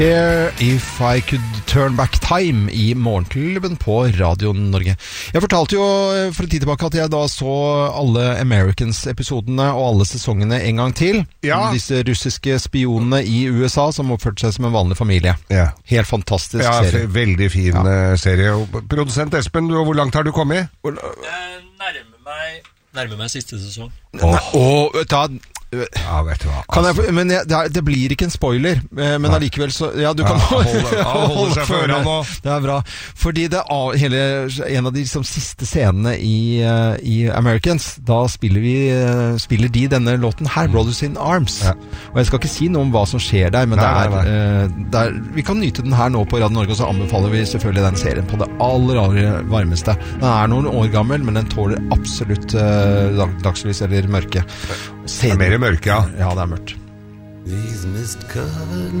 If I Could Turn Back Time I Morgenklubben på Radio Norge. Jeg fortalte jo for en tid tilbake at jeg da så alle Americans-episodene og alle sesongene en gang til. Ja. Disse russiske spionene I USA som oppførte seg som en vanlig familie. Ja. Helt fantastisk serie. Veldig fin serie. Produsent Espen, hvor langt har du kommet? Nærmer meg siste sesong. Ja, vet du hva. Men det blir ikke en spoiler, men allikevel så ja, du kan holde seg foran nå. Det bra. Fordi en av de siste scenene I Americans, da spiller de denne låten her, Brothers in Arms. Ja. Og jeg skal ikke si noe om hva som skjer der, men vi kan nyte den her nå på Radio Norge, og så anbefaler vi selvfølgelig den serien på det aller varmeste. Den noen år gammel, men den tåler absolutt dagslys eller mørke. Det mer mørke, ja. Ja, det mørkt.